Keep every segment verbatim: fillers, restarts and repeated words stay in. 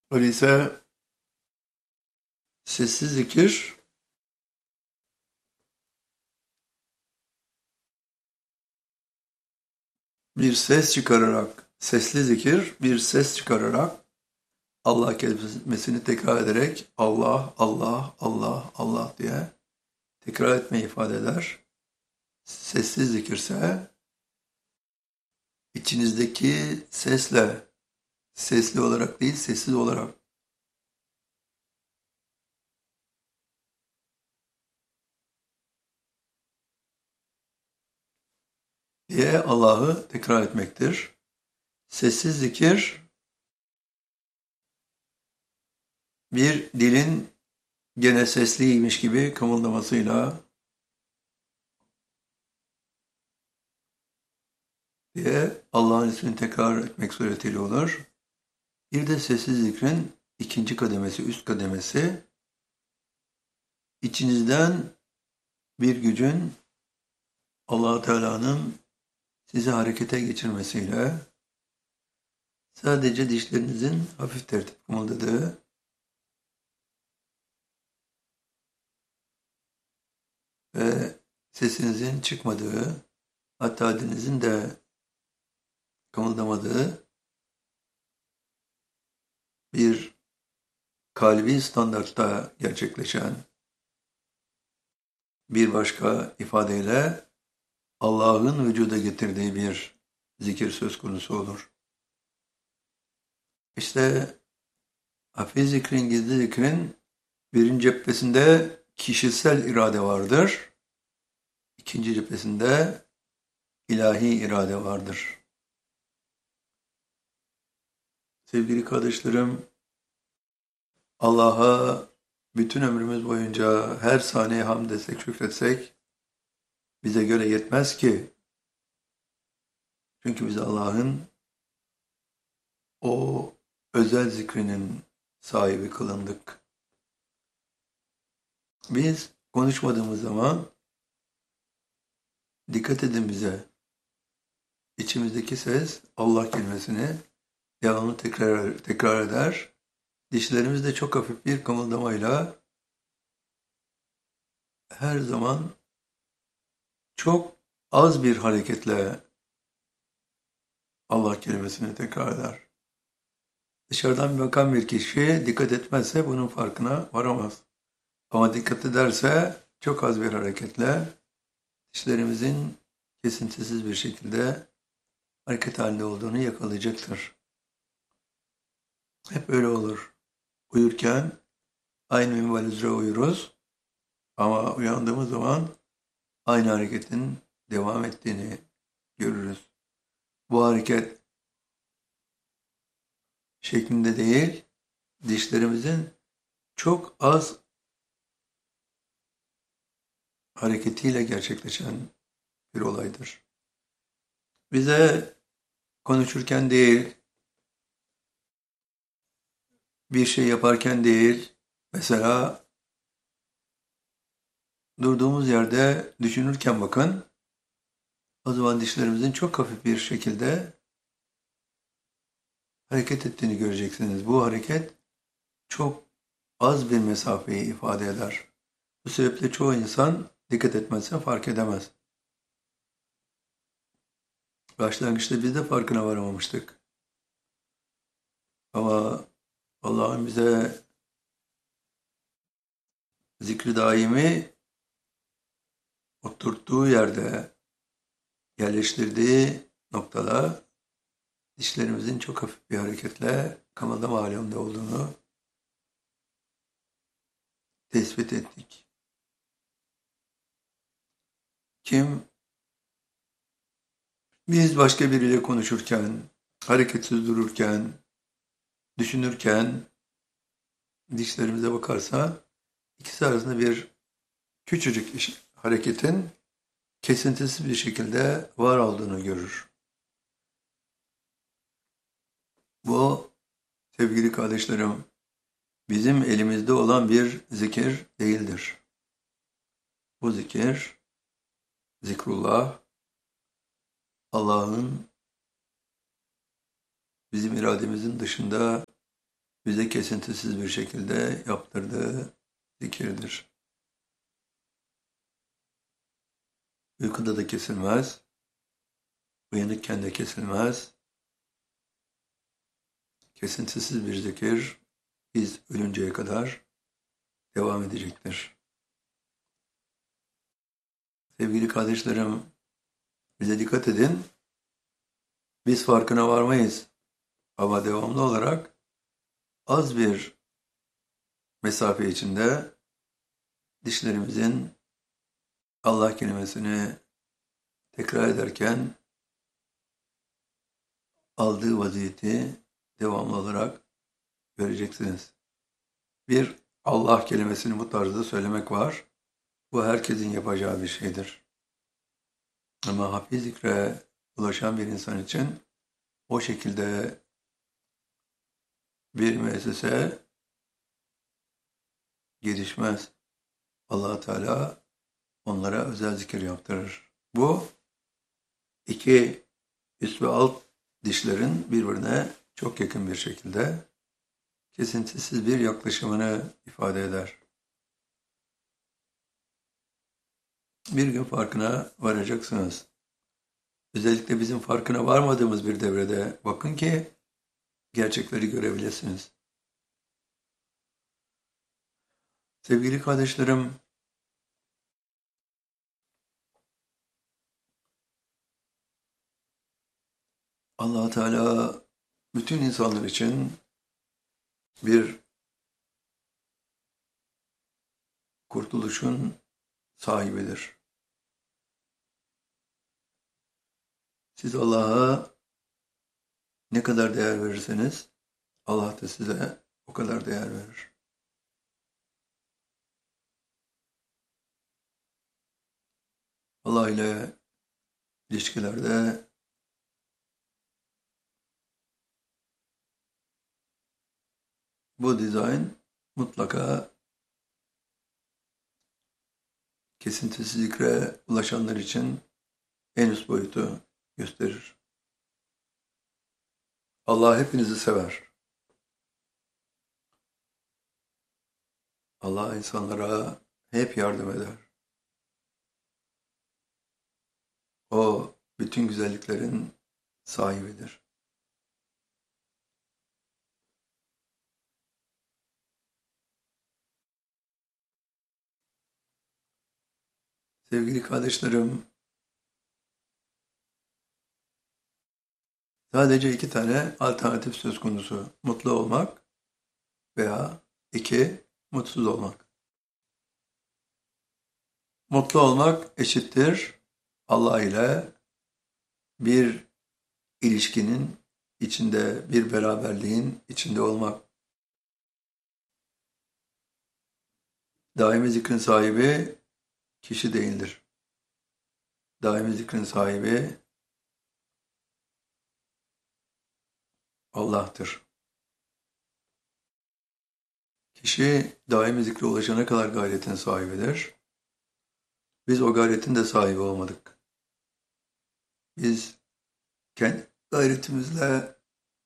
Öyleyse sessiz zikir bir ses çıkararak, sesli zikir bir ses çıkararak Allah kelimesini tekrar ederek Allah, Allah, Allah, Allah diye tekrar etmeyi ifade eder. Sessiz zikirse içinizdeki sesle, sesli olarak değil, sessiz olarak diye Allah'ı tekrar etmektir. Sessiz zikir bir dilin gene sesliymiş gibi kımıldamasıyla diye Allah'ın ismini tekrar etmek suretiyle olur. Bir de sessiz zikrin ikinci kademesi, üst kademesi, içinizden bir gücün Allah-u Teala'nın sizi harekete geçirmesiyle sadece dişlerinizin hafif tertip kımıldadığı ve sesinizin çıkmadığı, hatta dilinizin de kımıldamadığı bir kalbi standartta gerçekleşen, bir başka ifadeyle Allah'ın vücuda getirdiği bir zikir söz konusu olur. İşte hafif zikrin, gizli zikrin birinci cephesinde kişisel irade vardır. İkinci cephesinde ilahi irade vardır. Sevgili kardeşlerim, Allah'a bütün ömrümüz boyunca her saniye hamd etsek, şükretsek bize göre yetmez ki. Çünkü biz Allah'ın o özel zikrinin sahibi kılındık. Biz konuşmadığımız zaman dikkat edin bize. İçimizdeki ses Allah kelimesini devamlı tekrar, tekrar eder. Dişlerimiz de çok hafif bir kımıldamayla her zaman çok az bir hareketle Allah kelimesini tekrar eder. Dışarıdan bakan bir kişi dikkat etmezse bunun farkına varamaz. Ama dikkat ederse çok az bir hareketle dişlerimizin kesintisiz bir şekilde hareket halinde olduğunu yakalayacaktır. Hep öyle olur. Uyurken aynı minval üzere uyuruz ama uyandığımız zaman aynı hareketin devam ettiğini görürüz. Bu hareket şeklinde değil, dişlerimizin çok az hareketiyle gerçekleşen bir olaydır. Bize konuşurken değil, bir şey yaparken değil, mesela durduğumuz yerde düşünürken bakın, o zaman dişlerimizin çok hafif bir şekilde hareket ettiğini göreceksiniz. Bu hareket çok az bir mesafeyi ifade eder. Bu sebeple çoğu insan dikkat etmezse fark edemez. Başlangıçta biz de farkına varamamıştık. Ama Allah'ın bize zikri daimi oturttuğu yerde yerleştirdiği noktada dişlerimizin çok hafif bir hareketle kımıldama halinde olduğunu tespit ettik. Kim biz başka biriyle konuşurken, hareketsiz dururken, düşünürken dişlerimize bakarsa ikisi arasında bir küçücük hareketin kesintisiz bir şekilde var olduğunu görür. Bu sevgili kardeşlerim bizim elimizde olan bir zikir değildir. Bu zikir, zikrullah, Allah'ın bizim irademizin dışında bize kesintisiz bir şekilde yaptırdığı zikirdir. Uykuda da kesilmez, uyanıkken de kesilmez. Kesintisiz bir zikir biz ölünceye kadar devam edecektir. Sevgili kardeşlerim, bize dikkat edin. Biz farkına varmayız. Ama devamlı olarak az bir mesafe içinde dişlerimizin Allah kelimesini tekrar ederken aldığı vaziyeti devamlı olarak göreceksiniz. Bir Allah kelimesini bu tarzda söylemek var. Bu herkesin yapacağı bir şeydir. Ama hafif zikre ulaşan bir insan için o şekilde bir müessese gelişmez. Allah Teala onlara özel zikir yaptırır. Bu iki üst ve alt dişlerin birbirine çok yakın bir şekilde kesintisiz bir yaklaşımını ifade eder. Bir gün farkına varacaksınız. Özellikle bizim farkına varmadığımız bir devrede bakın ki gerçekleri görebilirsiniz. Sevgili kardeşlerim, Allah Teala bütün insanlar için bir kurtuluşun sahibidir. Siz Allah'a ne kadar değer verirseniz Allah da size o kadar değer verir. Allah ile ilişkilerde bu dizayn mutlaka kesintisiz zikre ulaşanlar için en üst boyutu gösterir. Allah hepinizi sever. Allah insanlara hep yardım eder. O bütün güzelliklerin sahibidir. Sevgili kardeşlerim, sadece iki tane alternatif söz konusu. Mutlu olmak veya iki, mutsuz olmak. Mutlu olmak eşittir Allah ile bir ilişkinin içinde, bir beraberliğin içinde olmak. Daimi zikrin sahibi kişi değildir. Daimi zikrin sahibi Allah'tır. Kişi daimi zikre ulaşana kadar gayretin sahibidir. Biz o gayretin de sahibi olmadık. Biz kendi gayretimizle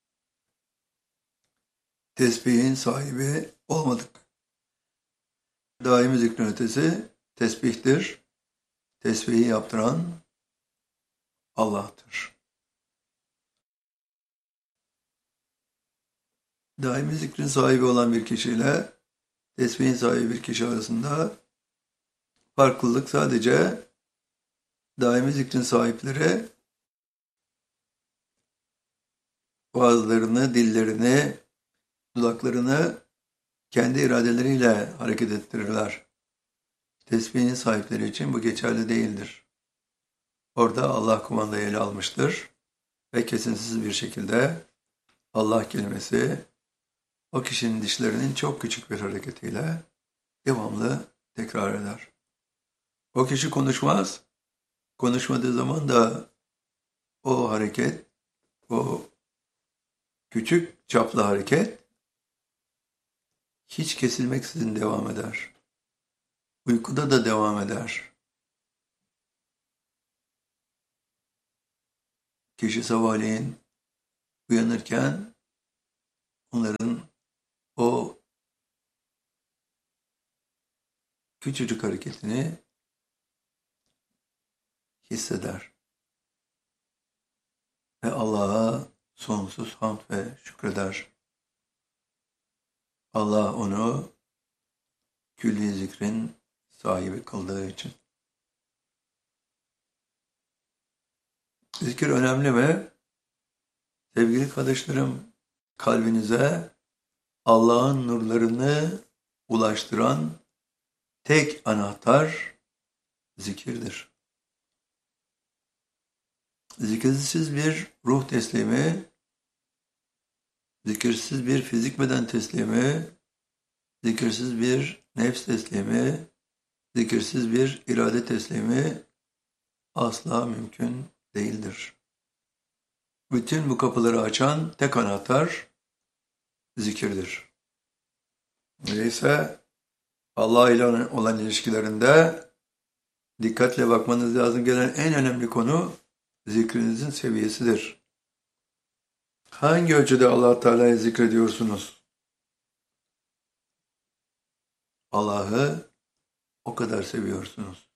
tesbihin sahibi olmadık. Daimi zikrin ötesi tesbihtir. Tesbihi yaptıran Allah'tır. Daimi zikrin sahibi olan bir kişiyle tesbihin sahibi bir kişi arasında farklılık sadece daimi zikrin sahipleri boğazlarını, dillerini, dudaklarını kendi iradeleriyle hareket ettirirler. Tesbihin sahipleri için bu geçerli değildir. Orada Allah kumandayı ele almıştır ve kesintisiz bir şekilde Allah kelimesi o kişinin dişlerinin çok küçük bir hareketiyle devamlı tekrar eder. O kişi konuşmaz. Konuşmadığı zaman da o hareket, o küçük çaplı hareket hiç kesilmeksizin devam eder. Uykuda da devam eder. Kişi sabahleyin uyanırken onların küçücük hareketini hisseder. Ve Allah'a sonsuz hamd ve şükreder. Allah onu külli zikrin sahibi kıldığı için. Zikir önemli mi? Sevgili kardeşlerim, kalbinize Allah'ın nurlarını ulaştıran tek anahtar zikirdir. Zikirsiz bir ruh teslimi, zikirsiz bir fizik beden teslimi, zikirsiz bir nefs teslimi, zikirsiz bir irade teslimi asla mümkün değildir. Bütün bu kapıları açan tek anahtar zikirdir. Öyleyse Allah ile olan ilişkilerinde dikkatle bakmanız lazım gelen en önemli konu zikrinizin seviyesidir. Hangi ölçüde Allah Teala'yı zikrediyorsunuz? Allah'ı o kadar seviyorsunuz.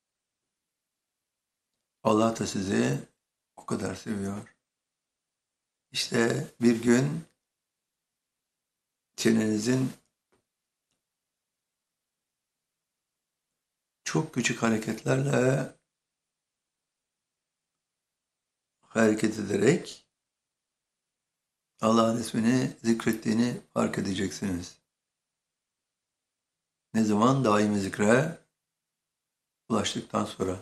Allah da sizi o kadar seviyor. İşte bir gün çenenizin çok küçük hareketlerle hareket ederek Allah'ın ismini zikrettiğini fark edeceksiniz. Ne zaman? Daimi zikre ulaştıktan sonra.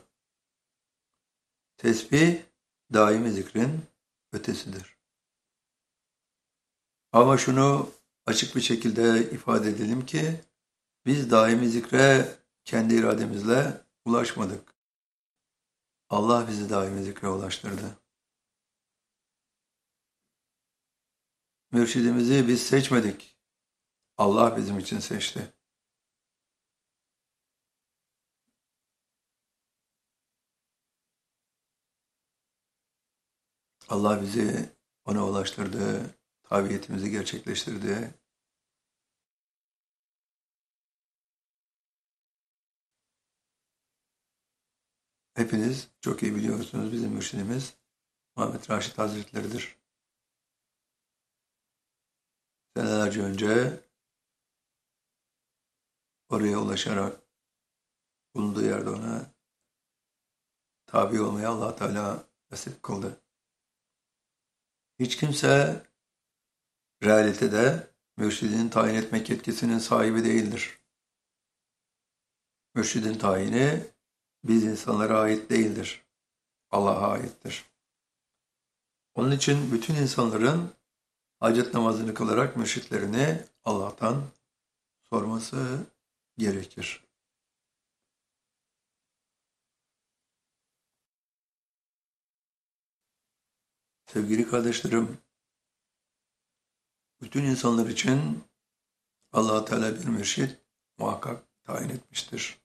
Tesbih daimi zikrin ötesidir. Ama şunu açık bir şekilde ifade edelim ki biz daimi zikre kendi irademizle ulaşmadık. Allah bizi daimi zikre ulaştırdı. Mürşidimizi biz seçmedik. Allah bizim için seçti. Allah bizi ona ulaştırdı, tabiyetimizi gerçekleştirdi. Hepiniz çok iyi biliyorsunuz bizim mürşidimiz Muhammed Raşid Hazretleri'dir. Senelerce önce oraya ulaşarak bulunduğu yerde ona tabi olmaya Allah Teala nasip kıldı. Hiç kimse realitede mürşidini tayin etmek yetkisinin sahibi değildir. Mürşidin tayini biz insanlara ait değildir. Allah'a aittir. Onun için bütün insanların hacet namazını kılarak mürşitlerini Allah'tan sorması gerekir. Sevgili kardeşlerim, bütün insanlar için Allah Teala bir mürşit muhakkak tayin etmiştir.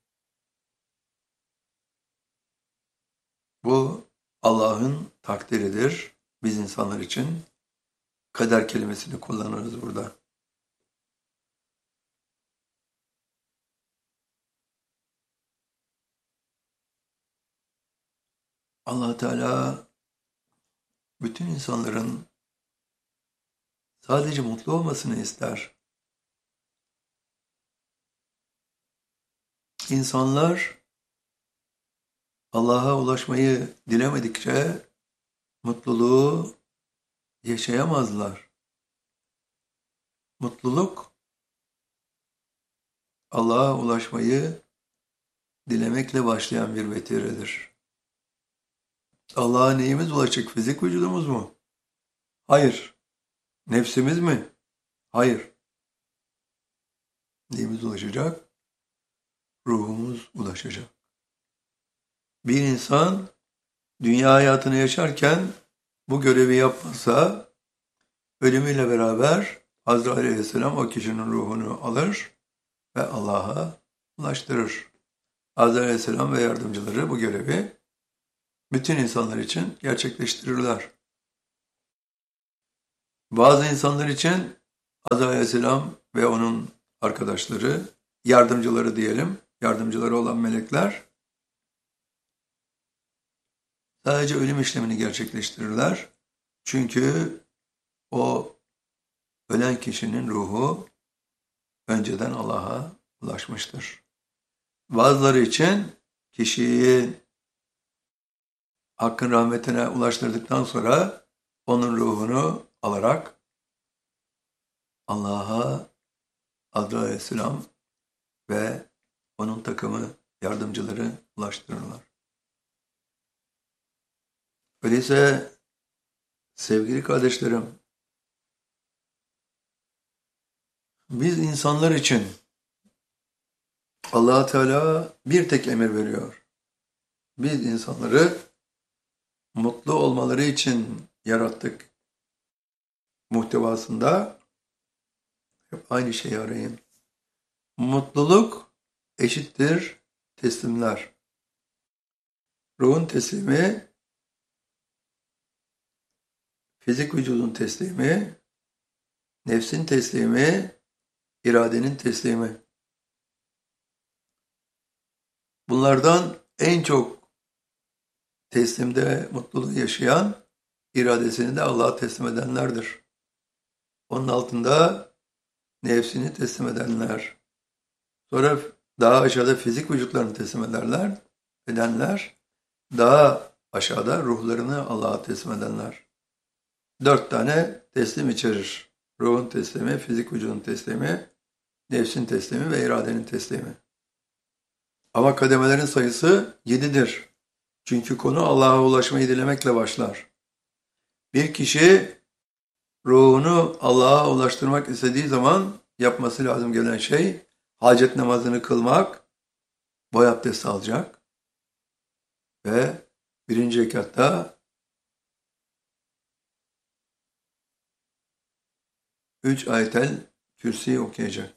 Bu Allah'ın takdiridir. Biz insanlar için kader kelimesini kullanırız burada. Allah Teala bütün insanların sadece mutlu olmasını ister. İnsanlar Allah'a ulaşmayı dilemedikçe mutluluğu yaşayamazlar. Mutluluk Allah'a ulaşmayı dilemekle başlayan bir vetiredir. Allah'a neyimiz ulaşacak? Fizik vücudumuz mu? Hayır. Nefsimiz mi? Hayır. Neyimiz ulaşacak? Ruhumuz ulaşacak. Bir insan dünya hayatını yaşarken bu görevi yapmazsa ölümüyle beraber Hazreti Aleyhisselam o kişinin ruhunu alır ve Allah'a ulaştırır. Hazreti Aleyhisselam ve yardımcıları bu görevi bütün insanlar için gerçekleştirirler. Bazı insanlar için Hazreti Aleyhisselam ve onun arkadaşları, yardımcıları diyelim, yardımcıları olan melekler sadece ölüm işlemini gerçekleştirirler. Çünkü o ölen kişinin ruhu önceden Allah'a ulaşmıştır. Bazıları için kişiyi Hakk'ın rahmetine ulaştırdıktan sonra onun ruhunu alarak Allah'a Azrail Aleyhisselam ve onun takımı yardımcıları ulaştırırlar. Öyleyse sevgili kardeşlerim, biz insanlar için Allah Teala bir tek emir veriyor. Biz insanları mutlu olmaları için yarattık. Muhtevasında hep aynı şeyi arayın. Mutluluk eşittir teslimler. Ruhun teslimi, fizik vücudun teslimi, nefsin teslimi, iradenin teslimi. Bunlardan en çok teslimde mutluluğu yaşayan, iradesini de Allah'a teslim edenlerdir. Onun altında nefsini teslim edenler. Sonra daha aşağıda fizik vücutlarını teslim ederler, edenler. Daha aşağıda ruhlarını Allah'a teslim edenler. Dört tane teslim içerir. Ruhun teslimi, fizik vücudun teslimi, nefsin teslimi ve iradenin teslimi. Ama kademelerin sayısı yedidir. Çünkü konu Allah'a ulaşmayı dilemekle başlar. Bir kişi ruhunu Allah'a ulaştırmak istediği zaman yapması lazım gelen şey hacet namazını kılmak, boy abdesti alacak ve birinci rekatta üç ayetel kürsi okuyacak.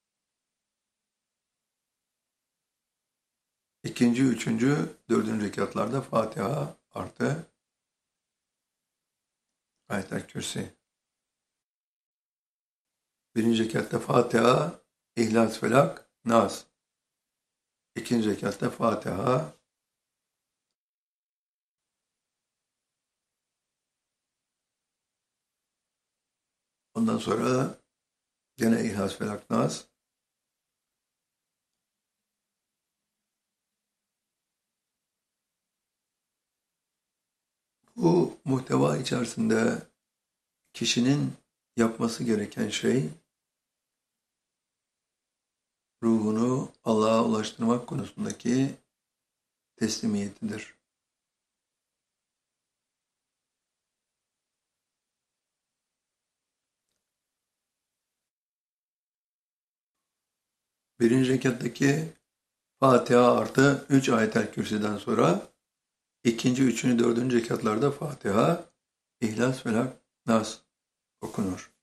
İkinci, üçüncü, dördüncü rekatlarda Fatiha artı ayetel kürsi. Birinci rekatta Fatiha, İhlas, Felak, Nas. İkinci rekatta Fatiha, ondan sonra gene İhlas, Felak, Nas. Bu muhteva içerisinde kişinin yapması gereken şey ruhunu Allah'a ulaştırmak konusundaki teslimiyetidir. Birinci rekattaki Fatiha artı üç ayetel kürsüden sonra ikinci, üçüncü, dördüncü rekatlarda Fatiha, İhlas, Felak, Nas okunur.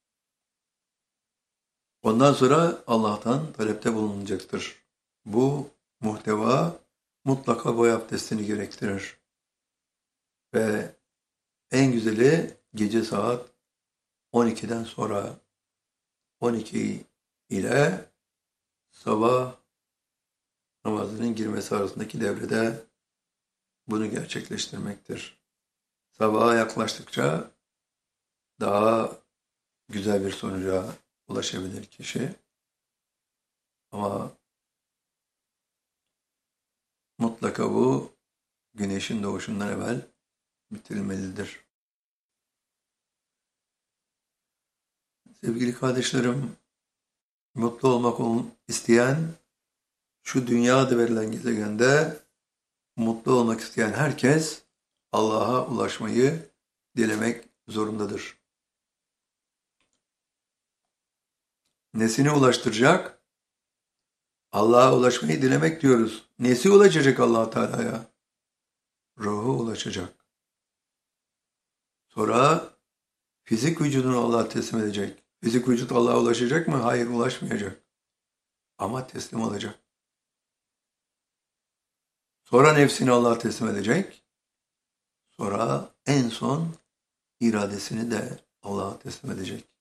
Ondan sonra Allah'tan talepte bulunacaktır. Bu muhteva mutlaka boy abdestini gerektirir. Ve en güzeli gece saat on ikiden sonra on iki ile sabah namazının girmesi arasındaki devrede bunu gerçekleştirmektir. Sabaha yaklaştıkça daha güzel bir sonuca ulaşabilir kişi. Ama mutlaka bu güneşin doğuşundan evvel bitirilmelidir. Sevgili kardeşlerim, mutlu olmak isteyen, şu dünya adı verilen gezegende mutlu olmak isteyen herkes Allah'a ulaşmayı dilemek zorundadır. Nesine ulaştıracak? Allah'a ulaşmayı dilemek diyoruz. Nesi ulaşacak Allah Teala'ya? Ruhu ulaşacak. Sonra fizik vücudunu Allah'a teslim edecek. Fizik vücut Allah'a ulaşacak mı? Hayır, ulaşmayacak. Ama teslim olacak. Sonra nefsini Allah'a teslim edecek. Sonra en son iradesini de Allah'a teslim edecek.